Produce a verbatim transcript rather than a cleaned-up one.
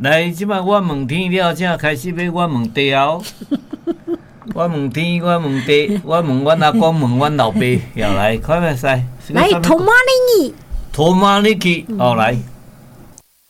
来，即摆我问天了，正开始要我问地后。我问天，我问地，我问阮阿公，问阮老爸，要来，快快使。 来，托马里尼。 托马里去，哦来。